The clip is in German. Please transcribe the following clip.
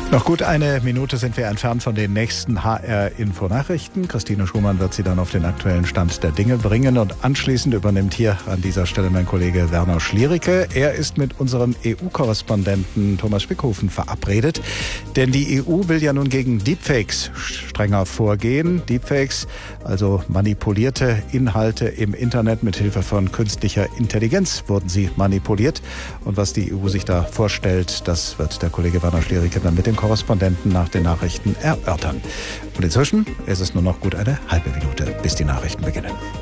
Noch gut eine Minute sind wir entfernt von den nächsten HR-Info-Nachrichten. Christine Schumann wird sie dann auf den aktuellen Stand der Dinge bringen. Und anschließend übernimmt hier an dieser Stelle mein Kollege Werner Schliericke. Er ist mit unserem EU-Korrespondenten Thomas Spickhofen verabredet. Denn die EU will ja nun gegen Deepfakes strenger vorgehen. Deepfakes, also manipulierte Inhalte im Internet mit Hilfe von künstlicher Intelligenz wurden sie manipuliert. Und was die EU sich da vorstellt, das wird der Kollege Werner Schliericke dann mit dem Korrespondenten nach den Nachrichten erörtern. Und inzwischen ist es nur noch gut eine halbe Minute, bis die Nachrichten beginnen.